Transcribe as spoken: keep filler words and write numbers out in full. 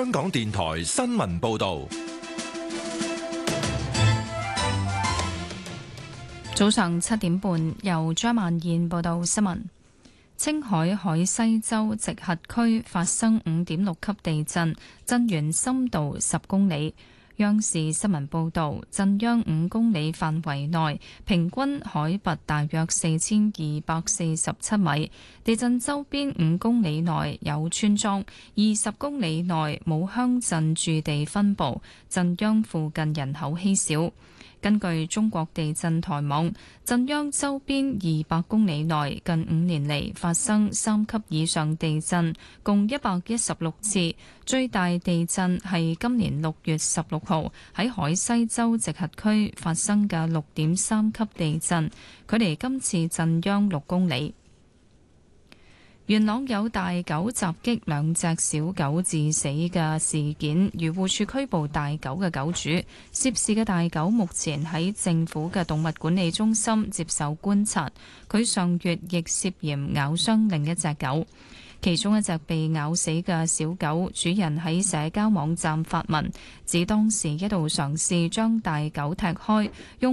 香港電台新聞報道。 早上七點半，由張曼燕報道新聞。青海海西州直轄區發生五點六級地震，震源深度十公里。央視新聞報道，震央五公里範圍內，平均海拔大約四千二百四十七米。地震周邊五公里內有村莊，二十公里內冇鄉鎮駐地分佈，震央附近人口稀少。根據中國地震台網，震央周邊二百公里內近五年嚟發生三級以上地震，共一百一十六次。最大地震係今年六月十六號喺海西州直轄區發生嘅六點三級地震，距離今次震央六公里。元朗有大狗襲擊兩隻小狗致死嘅事件，漁護署拘捕大狗嘅狗主，涉事嘅大狗目前喺政府嘅動物管理中心接受觀察，佢上月亦涉嫌咬傷另一隻狗。其中一隻被咬死嘅小狗，主人喺社交網站發文，指當時一度嘗試將大狗踢開，用